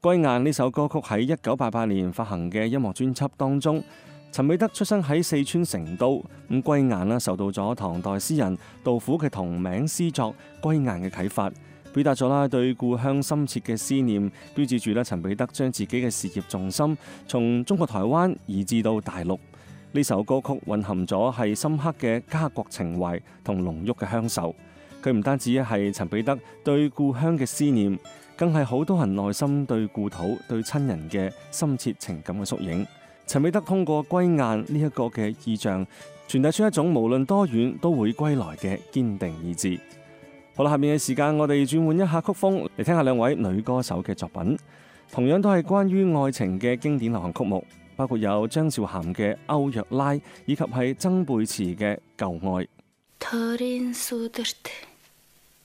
歸雁呢首歌曲喺1988年發行嘅音樂專輯當中，陳美德出生喺四川成都，咁歸雁啦受到咗唐代詩人杜甫嘅同名詩作《歸雁》嘅啟發，表達咗啦對故鄉深切嘅思念，標誌住咧陳美德將自己嘅事業重心從中國台灣移至到大陸。呢首歌曲蘊含咗係深刻嘅家國情懷同濃郁嘅鄉愁。佢唔單止係陳美德對故鄉嘅思念，更係好多人內心對故土、對親人嘅深切情感嘅縮影。陳美德通過歸雁呢一個嘅意象，傳遞出一種無論多遠都會歸來嘅堅定意志。好啦，下面嘅時間我哋轉換一下曲風，嚟聽下兩位女歌手嘅作品，同樣都係關於愛情嘅經典流行曲目，包括有張韶涵嘅《歐若拉》，以及係曾沛慈嘅《舊愛》。